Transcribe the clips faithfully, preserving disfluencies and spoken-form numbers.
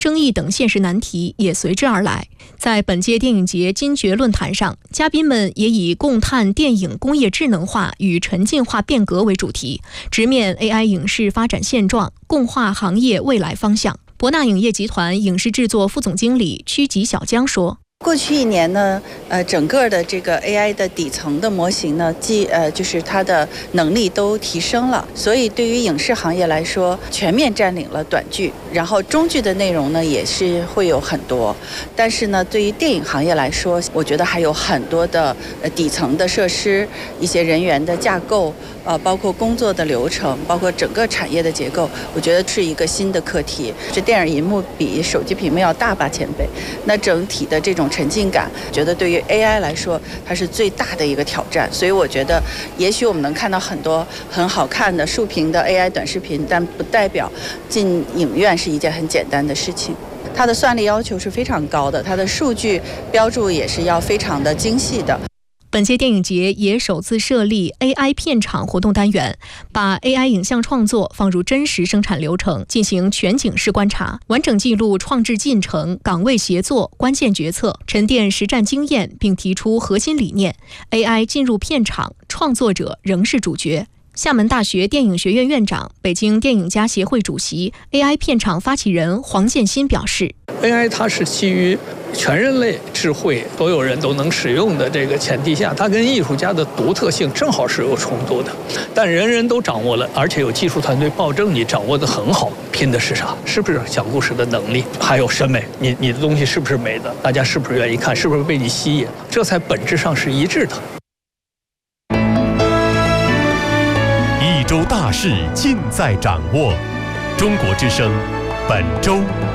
争议等现实难题也随之而来。在本届电影节金爵论坛上，嘉宾们也以共探电影工业智能化与沉浸化变革为主题，直面 A I 影视发展现状，共话行业未来方向。博纳影业集团影视制作副总经理曲吉小江说， 过去一年呢，呃，整个的这个 A I 的底层的模型呢，既呃就是它的能力都提升了，所以对于影视行业来说，全面占领了短剧，然后中剧的内容呢也是会有很多，但是呢，对于电影行业来说，我觉得还有很多的呃底层的设施、一些人员的架构，呃，包括工作的流程，包括整个产业的结构，我觉得是一个新的课题。这电影银幕比手机屏幕要大八千倍，那整体的这种沉浸感，觉得对于 A I 来说，它是最大的一个挑战。所以我觉得，也许我们能看到很多很好看的竖屏的 A I 短视频，但不代表进影院是一件很简单的事情。它的算力要求是非常高的，它的数据标注也是要非常的精细的。 本届电影节也首次设立 A I 片场活动单元，把 A I 影像创作放入真实生产流程，进行全景式观察，完整记录创制进程、岗位协作、关键决策，沉淀实战经验，并提出核心理念。A I 进入片场，创作者仍是主角。厦门大学电影学院院长、北京电影家协会主席、A I 片场发起人黄建新表示 ，A I 它是基于全人类智慧，所有人都能使用的这个前提下，它跟艺术家的独特性正好是有冲突的。但人人都掌握了，而且有技术团队保证你掌握得很好，拼的是啥？是不是讲故事的能力？还有审美，你你的东西是不是美的？大家是不是愿意看？是不是被你吸引？这才本质上是一致的。 一周大事尽在掌握，中国之声本周。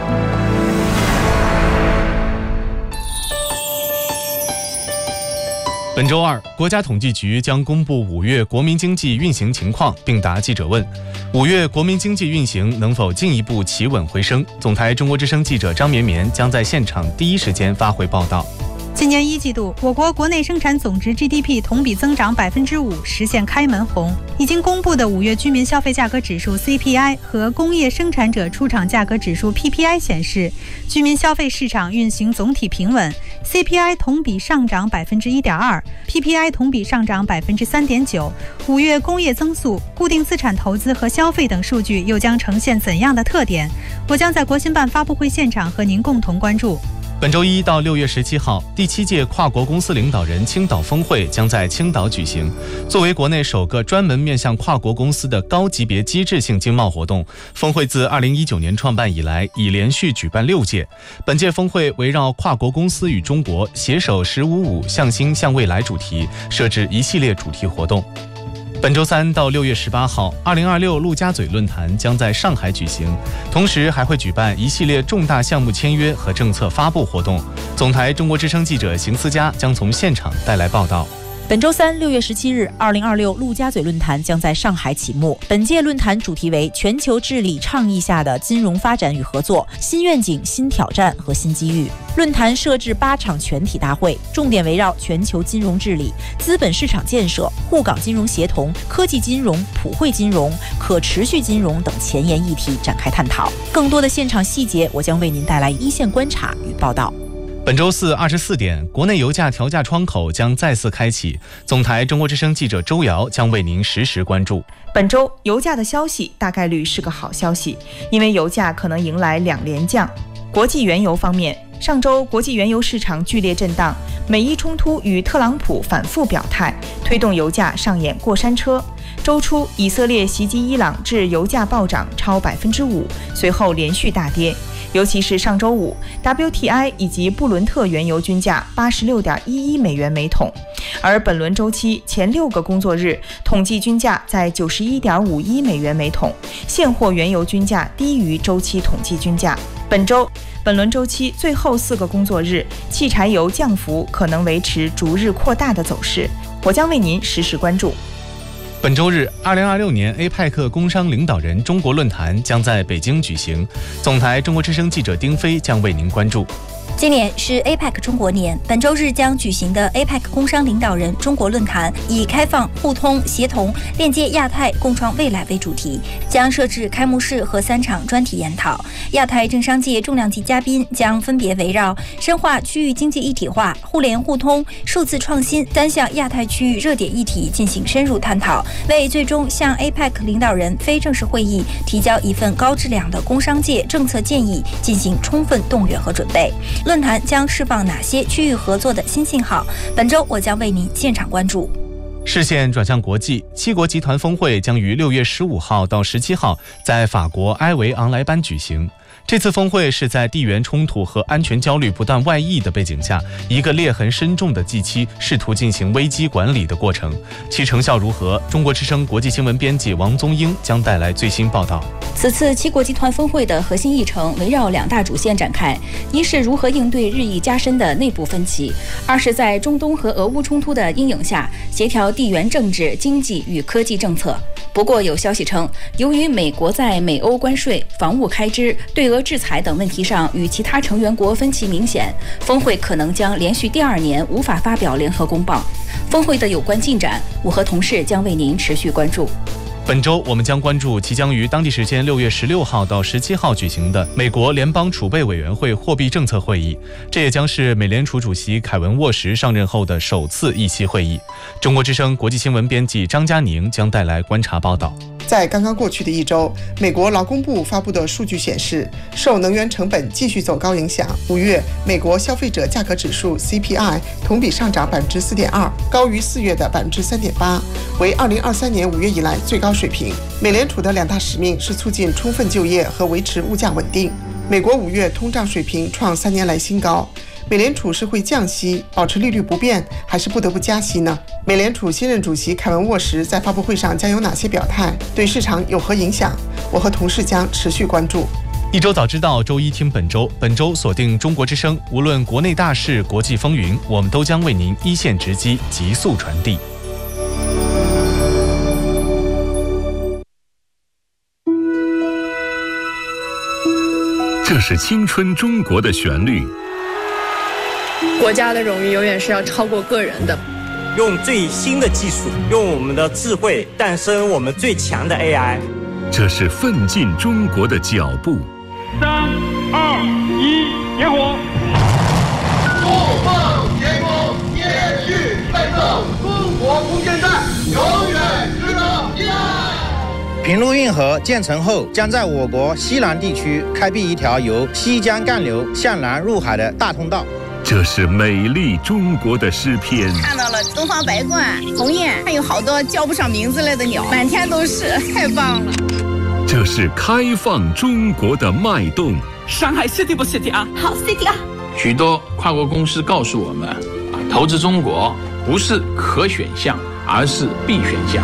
本周二，国家统计局将公布五月国民经济运行情况，并答记者问。五月国民经济运行能否进一步企稳回升？总台中国之声记者张绵绵将在现场第一时间发回报道。 今年一季度，我国国内生产总值 G D P 同比增长百分之五，实现开门红。已经公布的五月居民消费价格指数 C P I 和工业生产者出厂价格指数 P P I 显示，居民消费市场运行总体平稳。C P I 同比上涨百分之一点二 ，P P I 同比上涨百分之三点九。五月工业增速、固定资产投资和消费等数据又将呈现怎样的特点？我将在国新办发布会现场和您共同关注。 本周一到六月十七号，第七届跨国公司领导人青岛峰会将在青岛举行。作为国内首个专门面向跨国公司的高级别机制性经贸活动，峰会自二零一九年创办以来，已连续举办六届。本届峰会围绕跨国公司与中国携手十五五向新向未来主题，设置一系列主题活动。本周三到六月十八号，二零二六陆家嘴论坛将在上海举行，同时还会举办一系列重大项目签约和政策发布活动。总台中国之声记者邢思佳将从现场带来报道。 本周三，六月十七日，二零二六陆家嘴论坛将在上海启幕。本届论坛主题为全球治理倡议下的金融发展与合作，新愿景、新挑战和新机遇。论坛设置八场全体大会，重点围绕全球金融治理、资本市场建设、沪港金融协同、科技金融、普惠金融、可持续金融等前沿议题展开探讨。更多的现场细节，我将为您带来一线观察与报道。 本周四二十四点，国内油价调价窗口将再次开启。总台中国之声记者周瑶将为您实时关注。 本周油价的消息大概率是个好消息，因为油价可能迎来两连降。国际原油方面，上周国际原油市场剧烈震荡，美伊冲突与特朗普反复表态，推动油价上演过山车。周初，以色列袭击伊朗致油价暴涨超百分之五，随后连续大跌。尤其是上周五 ，W T I 以及布伦特原油均价八十六点一一美元每桶，而本轮周期前六个工作日统计均价在九十一点五一美元每桶，现货原油均价低于周期统计均价。本周本轮周期最后四个工作日，汽柴油降幅可能维持逐日扩大的走势，我将为您实时关注。 本周日，二零二六年 A P E C 工商领导人中国论坛将在北京举行。总台中国之声记者丁飞将为您关注。 今年是 A P E C 中国年，本周日将举行的 A P E C 工商领导人中国论坛以开放、互通、协同、链接亚太共创未来为主题，将设置开幕式和三场专题研讨。亚太政商界重量级嘉宾将分别围绕深化区域经济一体化、互联互通、数字创新三项亚太区域热点议题进行深入探讨，为最终向 A P E C 领导人非正式会议提交一份高质量的工商界政策建议进行充分动员和准备。论坛将释放哪些区域合作的新信号？本周我将为您现场关注。 视线转向国际，七国集团峰会将于六月十五号到十七号在法国埃维昂莱班举行。这次峰会是在地缘冲突和安全焦虑不断外溢的背景下，一个裂痕深重的 G 七试图进行危机管理的过程，其成效如何？中国之声国际新闻编辑王宗英将带来最新报道。 此次七国集团峰会的核心议程围绕两大主线展开：一是如何应对日益加深的内部分歧；二是在中东和俄乌冲突的阴影下，协调地缘政治、经济与科技政策。不过，有消息称，由于美国在美欧关税、防务开支、对俄制裁等问题上与其他成员国分歧明显，峰会可能将连续第二年无法发表联合公报。峰会的有关进展，我和同事将为您持续关注。 本周我们将关注即将于当地时间六月十六号到十七号举行的美国联邦储备委员会货币政策会议，这也将是美联储主席凯文沃什上任后的首次议息会议。中国之声国际新闻编辑张佳宁将带来观察报道。 在刚刚过去的一周，美国劳工部发布的数据显示，受能源成本继续走高影响，五月美国消费者价格指数 C P I 同比上涨百分之四点二，高于四月的百分之三点八，为二零二三年五月以来最高水平。美联储的两大使命是促进充分就业和维持物价稳定。美国五月通胀水平创三年来新高。美联储是会降息，保持利率不变，还是不得不加息呢？美联储新任主席凯文沃什在发布会上将有哪些表态？对市场有何影响？我和同事将持续关注。 一周早知道，周一听本周。本周锁定中国之声，无论国内大事、国际风云，我们都将为您一线直击，急速传递。 这是青春中国的旋律。 国家的荣誉永远是要超过个人的。 用最新的技术，用我们的智慧诞生我们最强的 A I。 这是奋进中国的脚步。 三、二、一，点火！ 不放前功，延续奋斗，中国空间站永远值得依赖。 平陆运河建成后，将在我国西南地区开辟一条由西江干流向南入海的大通道。 这是美丽中国的诗篇。 看到了东方白鹳、鸿雁，还有好多叫不上名字来的鸟，满天都是，太棒了。 这是开放中国的脉动。 上海 City 不 City 啊？ 好 City 啊！ 许多跨国公司告诉我们，啊，投资中国不是可选项，而是必选项。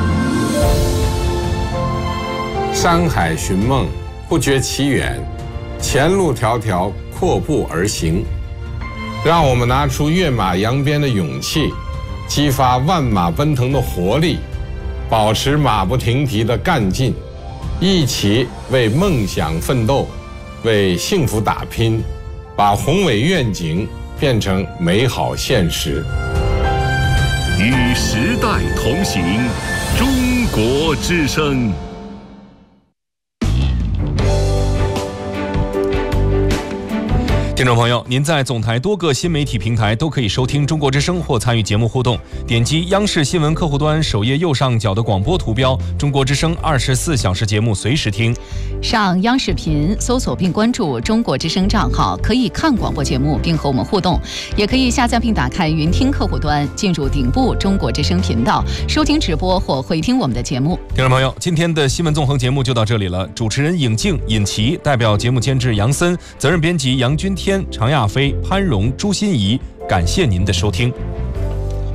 山海寻梦，不觉其远；前路迢迢，阔步而行。让我们拿出跃马扬鞭的勇气，激发万马奔腾的活力，保持马不停蹄的干劲，一起为梦想奋斗，为幸福打拼，把宏伟愿景变成美好现实。 与时代同行，中国之声。 听众朋友，您在总台多个新媒体平台都可以收听中国之声或参与节目互动。点击央视新闻客户端首页右上角的广播图标，中国之声二十四小时节目随时听。 上央视频搜索并关注中国之声账号，可以看广播节目并和我们互动，也可以下载并打开云听客户端，进入顶部中国之声频道，收听直播或回听我们的节目。 听众朋友，今天的新闻纵横节目就到这里了。主持人尹静、尹奇，代表节目监制杨森，责任编辑杨君天、常亚飞、潘荣、朱心怡，感谢您的收听。